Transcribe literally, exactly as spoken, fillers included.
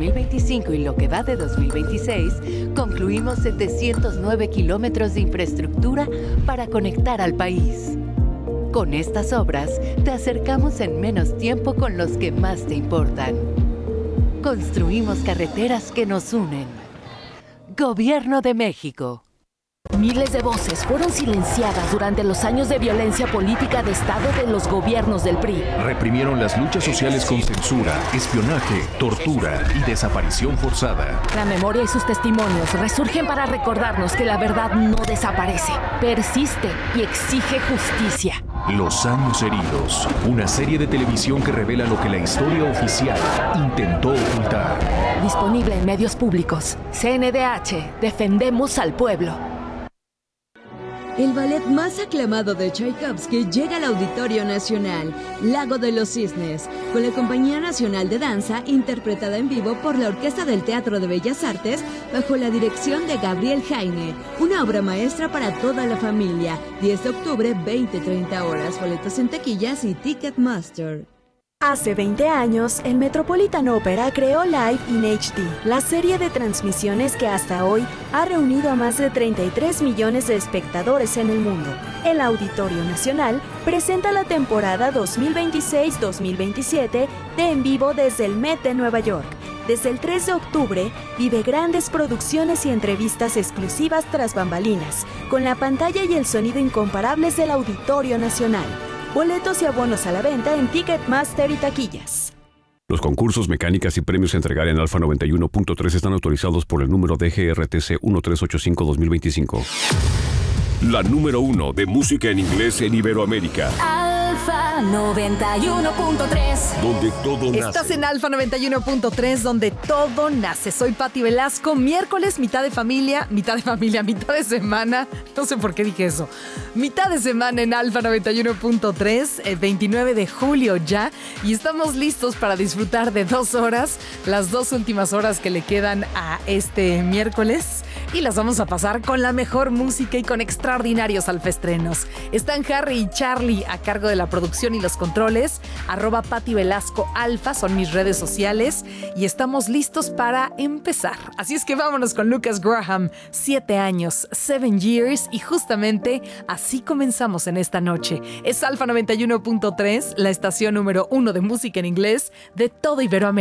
mil veinticinco y lo que va de dos mil veintiséis, concluimos setecientos nueve kilómetros de infraestructura para conectar al país. Con estas obras, te acercamos en menos tiempo con los que más te importan. Construimos carreteras que nos unen. Gobierno de México. Miles de voces fueron silenciadas durante los años de violencia política de Estado de los gobiernos del P R I. Reprimieron las luchas sociales con censura, espionaje, tortura y desaparición forzada. La memoria y sus testimonios resurgen para recordarnos que la verdad no desaparece, persiste y exige justicia. Los años heridos, una serie de televisión que revela lo que la historia oficial intentó ocultar. Disponible en medios públicos. C N D H, defendemos al pueblo. El ballet más aclamado de Tchaikovsky llega al Auditorio Nacional, Lago de los Cisnes, con la Compañía Nacional de Danza, interpretada en vivo por la Orquesta del Teatro de Bellas Artes, bajo la dirección de Gabriel Jaime. Una obra maestra para toda la familia. diez de octubre, veinte treinta horas. Boletos en taquillas y Ticketmaster. Hace veinte años, el Metropolitan Opera creó Live in H D, la serie de transmisiones que hasta hoy ha reunido a más de treinta y tres millones de espectadores en el mundo. El Auditorio Nacional presenta la temporada dos mil veintiséis dos mil veintisiete de En Vivo desde el Met de Nueva York. Desde el tres de octubre, vive grandes producciones y entrevistas exclusivas tras bambalinas, con la pantalla y el sonido incomparables del Auditorio Nacional. Boletos y abonos a la venta en Ticketmaster y taquillas. Los concursos, mecánicas y premios a entregar en Alfa noventa y uno punto tres están autorizados por el número D G R T C uno tres ocho cinco dos mil veinticinco. La número uno de música en inglés en Iberoamérica. Alfa noventa y uno punto tres. Donde todo nace. Estás en Alfa noventa y uno punto tres, donde todo nace. Soy Pati Velasco. Miércoles, mitad de familia, mitad de familia, mitad de semana. No sé por qué dije eso. Mitad de semana en Alfa noventa y uno punto tres, el veintinueve de julio ya. Y estamos listos para disfrutar de dos horas, las dos últimas horas que le quedan a este miércoles. Y las vamos a pasar con la mejor música y con extraordinarios alfestrenos. Están Harry y Charlie a cargo de la producción y los controles. Arroba Pati Velasco Alfa son mis redes sociales. Y estamos listos para empezar. Así es que vámonos con Lucas Graham. Siete años, seven years. Y justamente así comenzamos en esta noche. Es Alfa noventa y uno punto tres, la estación número uno de música en inglés de todo Iberoamérica.